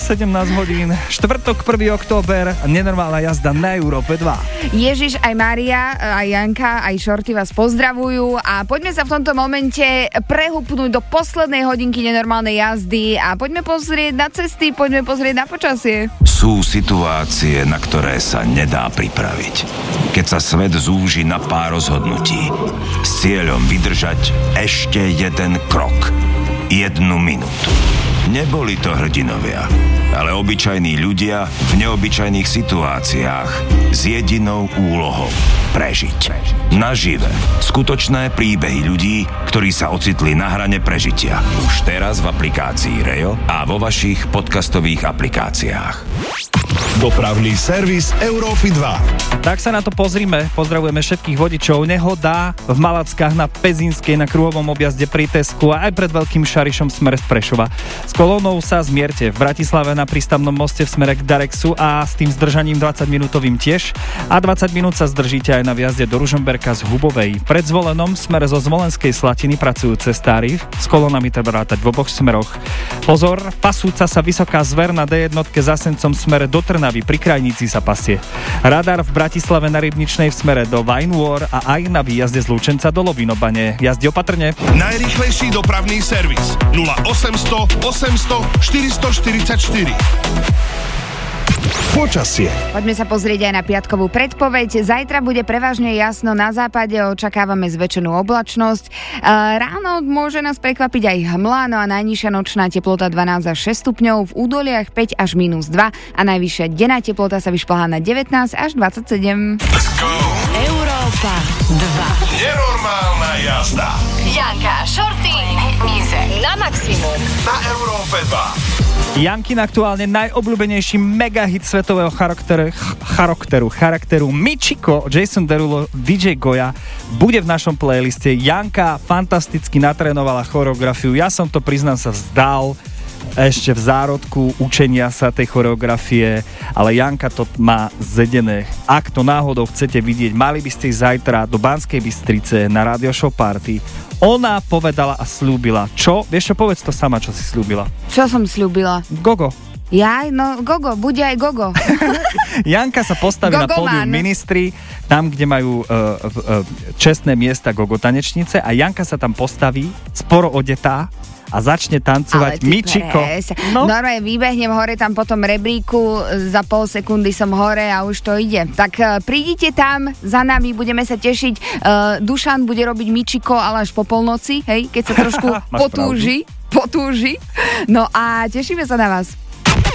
17 hodín, štvrtok 1. október, nenormálna jazda na Európe 2. Ježiš, aj Mária, aj Janka, aj Šorty vás pozdravujú a poďme sa v tomto momente prehúpnúť do poslednej hodinky nenormálnej jazdy a poďme pozrieť na cesty, poďme pozrieť na počasie. Sú situácie, na ktoré sa nedá pripraviť. Keď sa svet zúži na pár rozhodnutí s cieľom vydržať ešte jeden krok, 1 minútu. Neboli to hrdinovia, ale obyčajní ľudia v neobyčajných situáciách s jedinou úlohou prežiť. Nažive. Skutočné príbehy ľudí, ktorí sa ocitli na hrane prežitia. Už teraz v aplikácii Rejo a vo vašich podcastových aplikáciách. Dopravný servis Európy 2. Tak sa na to pozrime. Pozdravujeme všetkých vodičov. Nehoda v Malackách na Pezínskej na kruhovom objazde pri Tesku a aj pred Veľkým Šarišom smer z Prešova. S kolónou sa zmierte v Bratislave na prístavnom moste v smere k Darexu a s tým zdržaním 20-minútovým tiež. A 20 minút sa zdržíte aj na vjazde do Ružomberka z Hubovej. Pred Zvolenom smere zo Zvolenskej Slatiny pracujú cestári. S kolónami treba rátať v oboch smeroch. Pozor, pasúca sa vysoká zver na D1 za Sencom smere do Trnavy, pri Krajnici sa pasie. Radar v Bratislave na Rybničnej v smere do Vajnôr a aj na výjazde z Lučenca do Lovinobane. Jazdi opatrne. Najrýchlejší dopravný servis 0800 800 444. Počasie. Poďme sa pozrieť aj na piatkovú predpoveď. Zajtra bude prevažne jasno, na západe očakávame zväčšenú oblačnosť. Ráno môže nás prekvapiť aj hmla, no a najnižšia nočná teplota 12 až 6 stupňov, v údoliach 5 až -2 a najvyššia denná teplota sa vyšplhá na 19 až 27. Let's go! Európa 2. Nenormálna jazda. Janka a Šorty na maximum. Na Európe 2. Jankin aktuálne najobľúbenejší megahit svetového charakteru Michiko, Jason Derulo, DJ Goja bude v našom playliste. Janka fantasticky natrénovala choreografiu. Ja som to, priznám sa, vzdal ešte v zárodku učenia sa tej choreografie, ale Janka to má zedené. Ak to náhodou chcete vidieť, mali by ste ísť zajtra do Banskej Bystrice na Radio Show Party. Ona povedala a slúbila. Čo? Vieš čo, povedz to sama, čo si slúbila. Čo som slúbila? Gogo. Jaj, no Gogo, bude aj Gogo. Janka sa postaví na pódium Ministry, tam, kde majú čestné miesta Gogo tanečnice a Janka sa tam postaví, sporo odetá, a začne tancovať Michiko. No. Normálne vybehnem hore tam po tom rebríku, za pol sekundy som hore a už to ide. Tak prídite tam, za nami, budeme sa tešiť. Dušan bude robiť Michiko, ale až po polnoci, hej, keď sa trošku potúži. No a tešíme sa na vás.